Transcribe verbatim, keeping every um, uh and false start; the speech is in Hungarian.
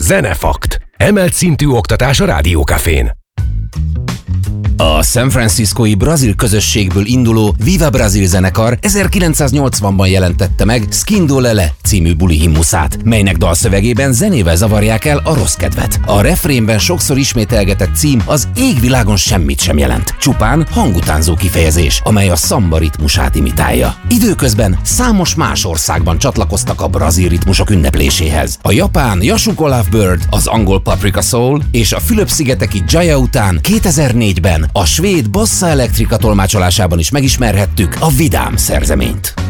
Zenefakt. Emelt szintű oktatás a Rádiókafén. A San Franciscói brazil közösségből induló Viva Brazil zenekar ezerkilencszáznyolcvanban jelentette meg Skindolele című buli himnuszát, melynek dalszövegében zenével zavarják el a rossz kedvet. A refrénben sokszor ismételgetett cím az égvilágon semmit sem jelent, csupán hangutánzó kifejezés, amely a szamba ritmusát imitálja. Időközben számos más országban csatlakoztak a brazil ritmusok ünnepléséhez. A japán Yashuko Love Bird, az angol Paprika Soul és a Fülöp-szigeteki Jaya után kétezer-négyben a svéd Bossa Electrica tolmácsolásában is megismerhettük a vidám szerzeményt.